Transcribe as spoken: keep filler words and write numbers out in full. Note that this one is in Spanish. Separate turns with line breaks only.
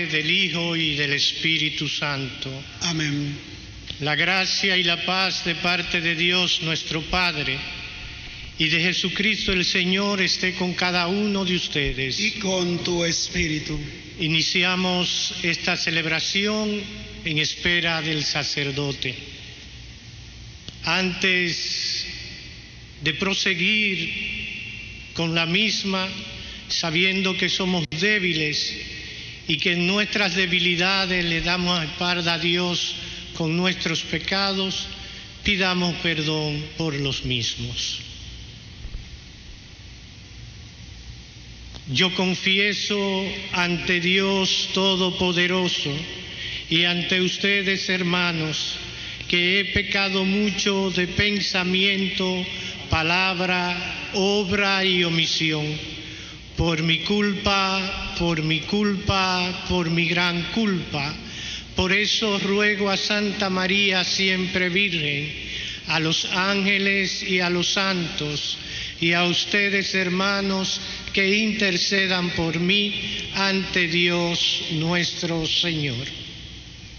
del Hijo y del Espíritu Santo.
Amén.
La gracia y la paz de parte de Dios nuestro Padre y de Jesucristo el Señor esté con cada uno de ustedes.
Y con tu espíritu.
Iniciamos esta celebración en espera del sacerdote. Antes de proseguir con la misma, sabiendo que somos débiles y que en nuestras debilidades le damos espalda a Dios con nuestros pecados, pidamos perdón por los mismos. Yo confieso ante Dios Todopoderoso y ante ustedes, hermanos, que he pecado mucho de pensamiento, palabra, obra y omisión, por mi culpa, por mi culpa, por mi gran culpa. Por eso ruego a Santa María, siempre Virgen, a los ángeles y a los santos, y a ustedes, hermanos, que intercedan por mí ante Dios nuestro Señor.